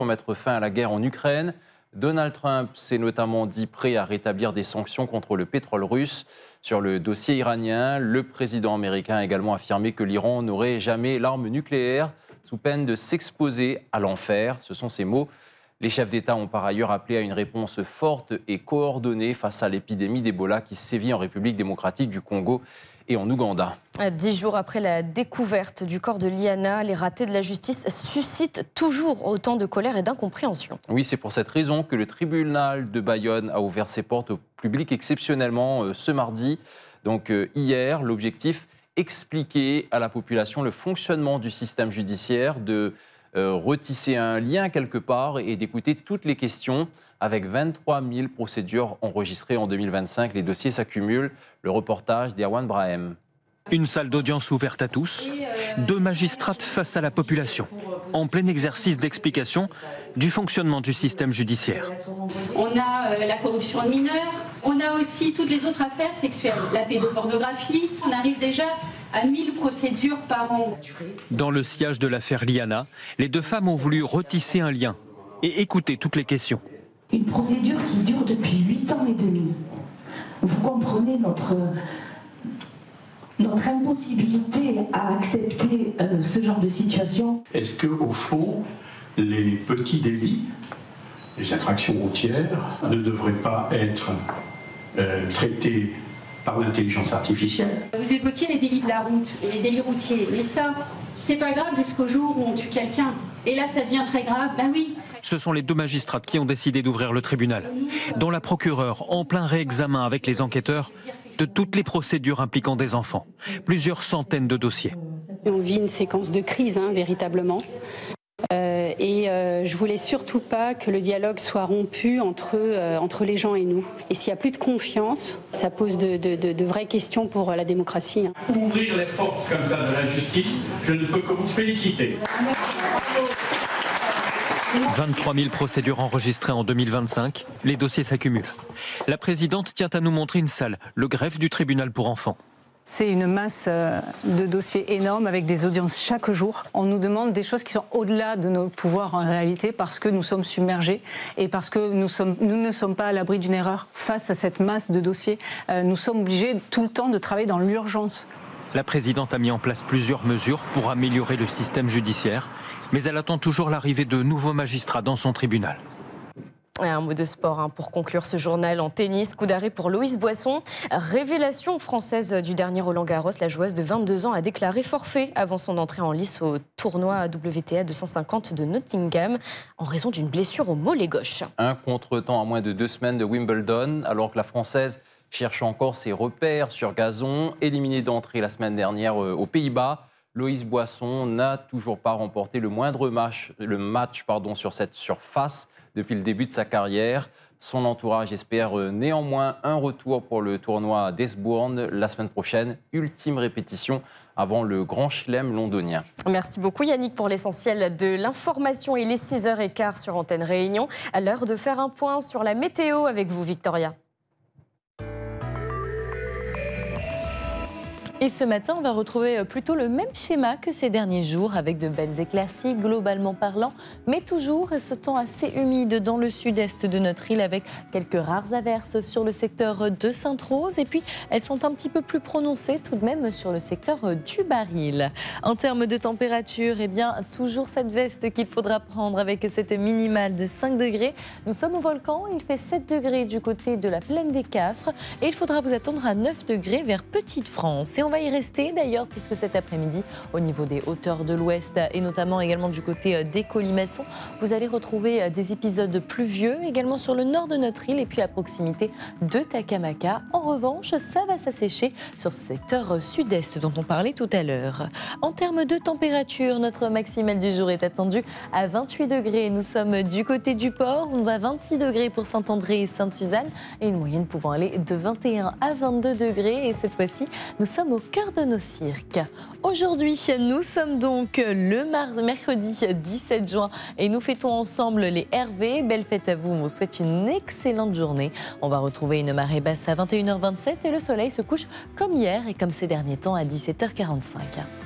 pour mettre fin à la guerre en Ukraine. Donald Trump s'est notamment dit prêt à rétablir des sanctions contre le pétrole russe. Sur le dossier iranien, le président américain a également affirmé que l'Iran n'aurait jamais l'arme nucléaire, sous peine de s'exposer à l'enfer. Ce sont ses mots. Les chefs d'État ont par ailleurs appelé à une réponse forte et coordonnée face à l'épidémie d'Ebola qui sévit en République démocratique du Congo et en Ouganda. 10 jours après la découverte du corps de Liana, les ratés de la justice suscitent toujours autant de colère et d'incompréhension. Oui, c'est pour cette raison que le tribunal de Bayonne a ouvert ses portes au public exceptionnellement ce mardi. Donc hier, l'objectif, expliquer à la population le fonctionnement du système judiciaire, de retisser un lien quelque part et d'écouter toutes les questions. Avec 23 000 procédures enregistrées en 2025, les dossiers s'accumulent. Le reportage d'Erwan Brahem. Une salle d'audience ouverte à tous, 2 magistrates face à la population, en plein exercice d'explication du fonctionnement du système judiciaire. On a la corruption de mineurs, on a aussi toutes les autres affaires sexuelles, la pédopornographie. On arrive déjà à 1000 procédures par an. Dans le sillage de l'affaire Liana, les 2 femmes ont voulu retisser un lien et écouter toutes les questions. Une procédure qui dure depuis 8 ans et demi. Vous comprenez notre impossibilité à accepter ce genre de situation. Est-ce qu'au fond, les petits délits, les infractions routières, ne devraient pas être traités par l'intelligence artificielle? Vous évoquiez les délits de la route et les délits routiers, mais ça, c'est pas grave jusqu'au jour où on tue quelqu'un. Et là, ça devient très grave, ben oui. Ce sont les 2 magistrates qui ont décidé d'ouvrir le tribunal, dont la procureure, en plein réexamen avec les enquêteurs, de toutes les procédures impliquant des enfants. Plusieurs centaines de dossiers. On vit une séquence de crise, véritablement. Je voulais surtout pas que le dialogue soit rompu entre les gens et nous. Et s'il n'y a plus de confiance, ça pose de vraies questions pour la démocratie. Ouvrir les portes comme ça de la justice, je ne peux que vous féliciter. 23 000 procédures enregistrées en 2025, les dossiers s'accumulent. La présidente tient à nous montrer une salle, le greffe du tribunal pour enfants. C'est une masse de dossiers énormes avec des audiences chaque jour. On nous demande des choses qui sont au-delà de nos pouvoirs en réalité parce que nous sommes submergés et parce que nous ne sommes pas à l'abri d'une erreur. Face à cette masse de dossiers, nous sommes obligés tout le temps de travailler dans l'urgence. La présidente a mis en place plusieurs mesures pour améliorer le système judiciaire, mais elle attend toujours l'arrivée de nouveaux magistrats dans son tribunal. Un mot de sport pour conclure ce journal en tennis. Coup d'arrêt pour Loïs Boisson. Révélation française du dernier Roland-Garros. La joueuse de 22 ans a déclaré forfait avant son entrée en lice au tournoi WTA 250 de Nottingham en raison d'une blessure au mollet gauche. Un contretemps à moins de 2 semaines de Wimbledon, alors que la Française cherche encore ses repères sur gazon. Éliminée d'entrée la semaine dernière aux Pays-Bas, Loïs Boisson n'a toujours pas remporté le moindre match sur cette surface depuis le début de sa carrière. Son entourage espère néanmoins un retour pour le tournoi d'Eastbourne la semaine prochaine. Ultime répétition avant le Grand Chelem londonien. Merci beaucoup Yannick pour l'essentiel de l'information. Il est 6h15 sur Antenne Réunion. À l'heure de faire un point sur la météo avec vous Victoria. Et ce matin, on va retrouver plutôt le même schéma que ces derniers jours, avec de belles éclaircies, globalement parlant, mais toujours ce temps assez humide dans le sud-est de notre île, avec quelques rares averses sur le secteur de Sainte-Rose. Et puis, elles sont un petit peu plus prononcées tout de même sur le secteur du Baril. En termes de température, eh bien, toujours cette veste qu'il faudra prendre avec cette minimale de 5 degrés. Nous sommes au volcan, il fait 7 degrés du côté de la plaine des Cafres et il faudra vous attendre à 9 degrés vers Petite-France. Et on va y rester d'ailleurs puisque cet après-midi, au niveau des hauteurs de l'ouest et notamment également du côté des Colimaçons, vous allez retrouver des épisodes pluvieux également sur le nord de notre île et puis à proximité de Takamaka. En revanche, ça va s'assécher sur ce secteur sud-est dont on parlait tout à l'heure. En termes de température, notre maximale du jour est attendue à 28 degrés. Nous sommes du côté du port, on va à 26 degrés pour Saint-André et Sainte-Suzanne et une moyenne pouvant aller de 21 à 22 degrés. Et cette fois-ci, nous sommes au cœur de nos cirques. Aujourd'hui, nous sommes donc le mercredi 17 juin et nous fêtons ensemble les Hervé. Belle fête à vous, on vous souhaite une excellente journée. On va retrouver une marée basse à 21h27 et le soleil se couche comme hier et comme ces derniers temps à 17h45.